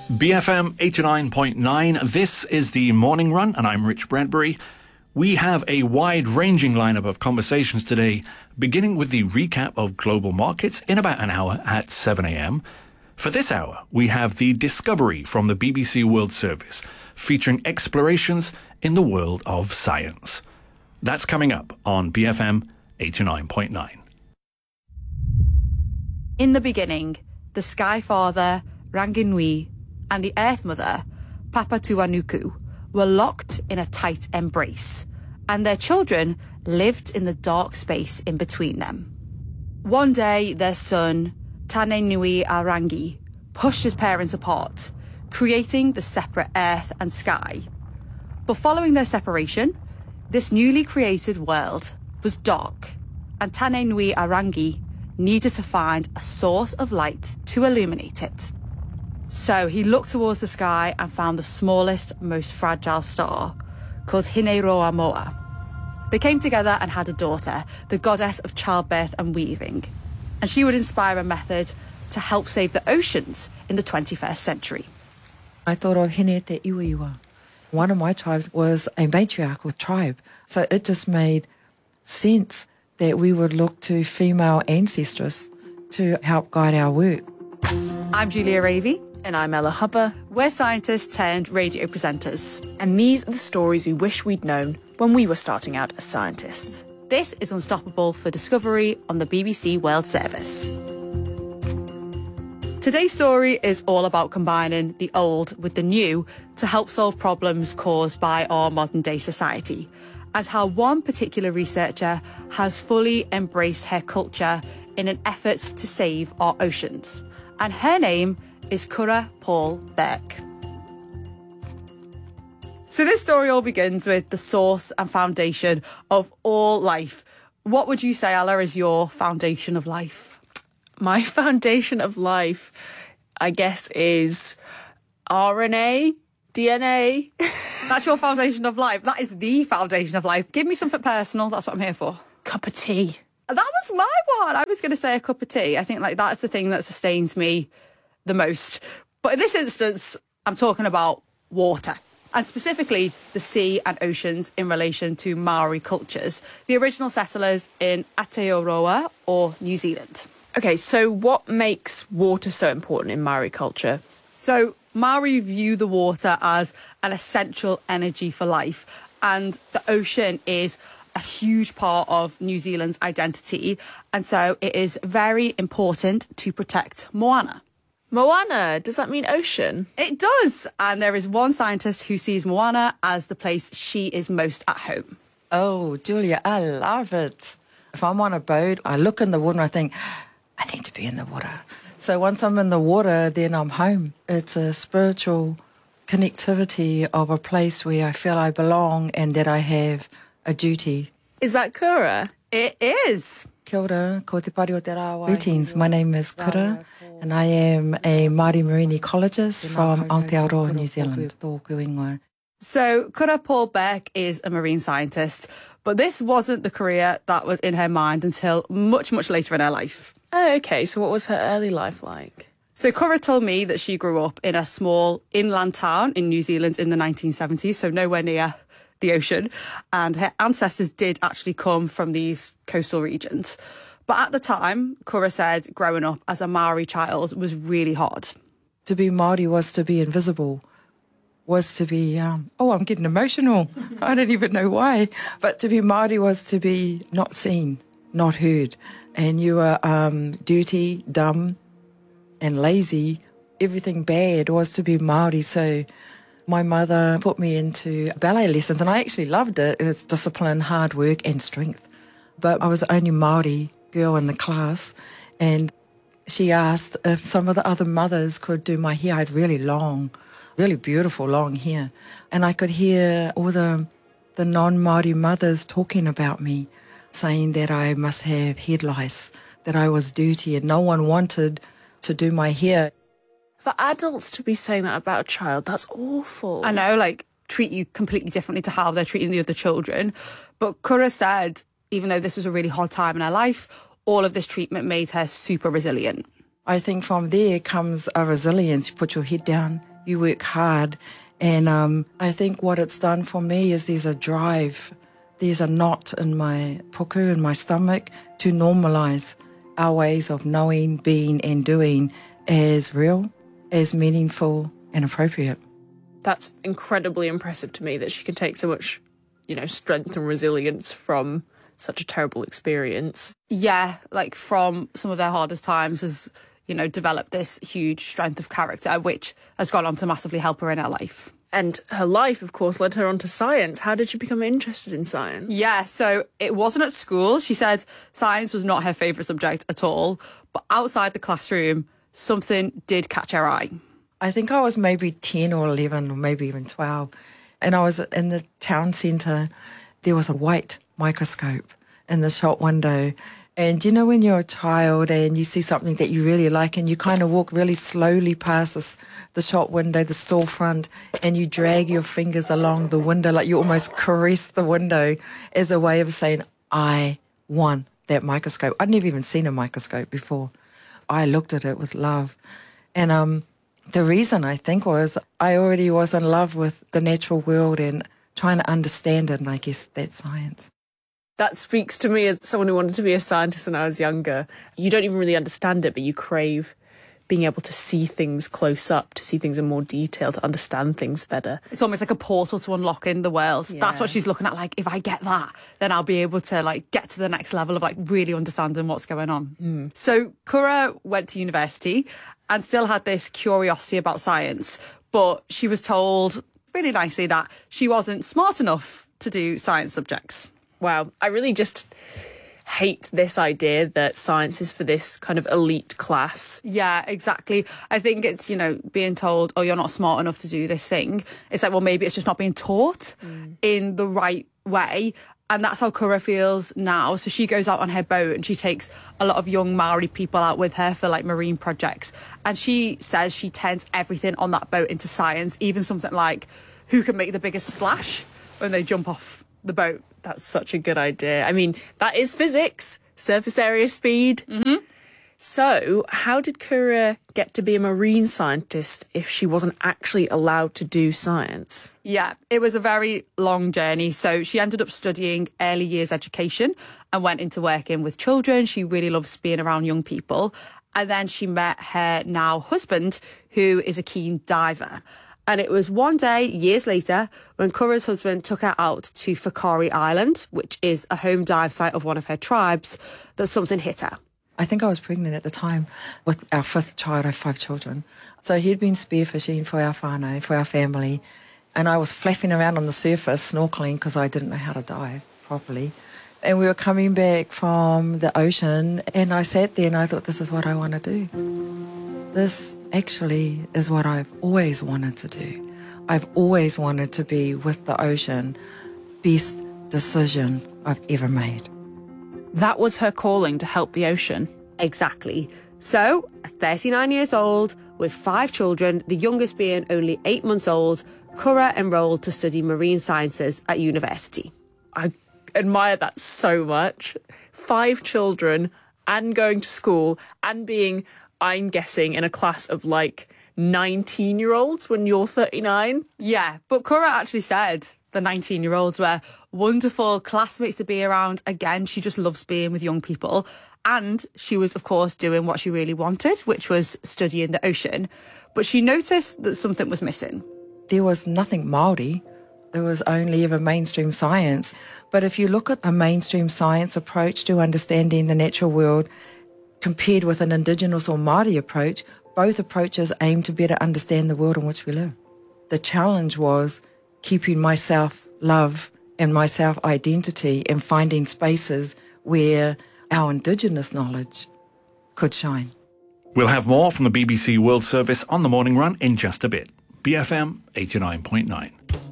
BFM 89.9, this is the Morning Run, and I'm Rich Bradbury. We have a wide-ranging lineup of conversations today, beginning with the recap of global markets in about an hour at 7 a.m. For this hour, we have the Discovery from the BBC World Service, featuring explorations in the world of science. That's coming up on BFM 89.9. In the beginning, the Sky Father, Ranginui, and the Earth Mother, Papatuanuku, were locked in a tight embrace, and their children lived in the dark space in between them. One day, their son, Tanenui Arangi, pushed his parents apart, creating the separate Earth and Sky. But following their separation, this newly created world was dark, and Tanenui Arangi needed to find a source of light to illuminate it. So he looked towards the sky and found the smallest, most fragile star, called Hineroa Moa. They came together and had a daughter, the goddess of childbirth and weaving, and she would inspire a method to help save the oceans in the 21st century. I thought of Hine Te Iwiiwa. One of my tribes was a matriarchal tribe, so it just made sense that we would look to female ancestors to help guide our work. I'm Julia Ravey. And I'm Ella Hubber. We're scientists turned radio presenters. And these are the stories we wish we'd known when we were starting out as scientists. This is Unstoppable for Discovery on the BBC World Service. Today's story is all about combining the old with the new to help solve problems caused by our modern day society, and how one particular researcher has fully embraced her culture in an effort to save our oceans. And her name is Cura Paul Burke. So this story all begins with the source and foundation of all life. What would you say, Ella, is your foundation of life? My foundation of life, I guess, is RNA, DNA. That's your foundation of life. That is the foundation of life. Give me something personal. That's what I'm here for. Cup of tea. That was my one. I was going to say a cup of tea. I think that's the thing that sustains me the most. But in this instance, I'm talking about water, and specifically the sea and oceans in relation to Maori cultures, the original settlers in Aotearoa or New Zealand. Okay, so what makes water so important in Maori culture? So Maori view the water as an essential energy for life, and the ocean is a huge part of New Zealand's identity, and so it is very important to protect moana. Moana, does that mean ocean? It does, and there is one scientist who sees moana as the place she is most at home. Oh, Julia, I love it. If I'm on a boat, I look in the water and I think, I need to be in the water. So once I'm in the water, then I'm home. It's a spiritual connectivity of a place where I feel I belong and that I have a duty. Is that Kura? It is. Kia ora, ko te pari o te rāwai. Greetings, my name is Kura, and I am a Māori marine ecologist from Aotearoa, New Zealand. So Cura Paul Burke is a marine scientist, but this wasn't the career that was in her mind until much, much later in her life. Oh, okay. So what was her early life like? So Cura told me that she grew up in a small inland town in New Zealand in the 1970s, so nowhere near the ocean, and her ancestors did actually come from these coastal regions. But at the time, Cura said growing up as a Maori child was really hard. To be Māori was to be invisible, was to be, I'm getting emotional. I don't even know why. But to be Māori was to be not seen, not heard. And you were dirty, dumb, and lazy. Everything bad was to be Māori. So my mother put me into ballet lessons, and I actually loved it. It's discipline, hard work, and strength. But I was the only Māori girl in the class, and she asked if some of the other mothers could do my hair. I had really long, really beautiful long hair. And I could hear all the non-Māori mothers talking about me, saying that I must have head lice, that I was dirty, and no one wanted to do my hair. For adults to be saying that about a child, that's awful. I know, treat you completely differently to how they're treating the other children. But Cura said, even though this was a really hard time in her life, all of this treatment made her super resilient. I think from there comes a resilience. You put your head down you work hard. And I think what it's done for me is there's a drive, there's a knot in my puku, in my stomach, to normalise our ways of knowing, being and doing as real, as meaningful and appropriate. That's incredibly impressive to me that she can take so much, strength and resilience from such a terrible experience. Yeah, like from some of their hardest times has, developed this huge strength of character, which has gone on to massively help her in her life. And her life, of course, led her on to science. How did she become interested in science? Yeah, so it wasn't at school. She said science was not her favourite subject at all. But outside the classroom, something did catch her eye. I think I was maybe 10 or 11 or maybe even 12. And I was in the town centre. There was a white microscope in the shop window. And when you're a child and you see something that you really like and you kind of walk really slowly past the shop window, the storefront, and you drag your fingers along the window, like you almost caress the window as a way of saying, I want that microscope. I'd never even seen a microscope before. I looked at it with love. And the reason, I think, was I already was in love with the natural world and trying to understand it, and I guess that's science. That speaks to me as someone who wanted to be a scientist when I was younger. You don't even really understand it, but you crave being able to see things close up, to see things in more detail, to understand things better. It's almost like a portal to unlocking the world. Yeah. That's what she's looking at. Like, if I get that, then I'll be able to get to the next level of really understanding what's going on. So Kura went to university and still had this curiosity about science, but she was told really nicely that she wasn't smart enough to do science subjects. Wow, I really just hate this idea that science is for this kind of elite class. Yeah, exactly. I think it's, being told, oh, you're not smart enough to do this thing. It's like, well, maybe it's just not being taught in the right way. And that's how Kura feels now. So she goes out on her boat and she takes a lot of young Maori people out with her for marine projects. And she says she turns everything on that boat into science, even something like who can make the biggest splash when they jump off the boat. That's such a good idea. I mean, that is physics, surface area speed. Mm-hmm. So how did Kura get to be a marine scientist if she wasn't actually allowed to do science? Yeah, it was a very long journey. So she ended up studying early years education and went into working with children. She really loves being around young people. And then she met her now husband, who is a keen diver. And it was one day, years later, when Kura's husband took her out to Whakaari Island, which is a home dive site of one of her tribes, that something hit her. I think I was pregnant at the time with our fifth child. I have 5 children. So he'd been spearfishing for our whānau, for our family. And I was flapping around on the surface, snorkeling, because I didn't know how to dive properly. And we were coming back from the ocean, and I sat there and I thought, this is what I want to do. This actually is what I've always wanted to do. I've always wanted to be with the ocean. Best decision I've ever made. That was her calling, to help the ocean. Exactly. So, at 39 years old, with 5 children, the youngest being only 8 months old, Kura enrolled to study marine sciences at university. I admire that so much. 5 children and going to school and being, I'm guessing, in a class of 19-year-olds when you're 39. Yeah, but Kura actually said the 19-year-olds were wonderful classmates to be around. Again, she just loves being with young people. And she was, of course, doing what she really wanted, which was studying the ocean. But she noticed that something was missing. There was nothing Māori. There was only ever mainstream science. But if you look at a mainstream science approach to understanding the natural world compared with an Indigenous or Māori approach, both approaches aim to better understand the world in which we live. The challenge was keeping my self-love and my self-identity and finding spaces where our Indigenous knowledge could shine. We'll have more from the BBC World Service on the Morning Run in just a bit. BFM 89.9.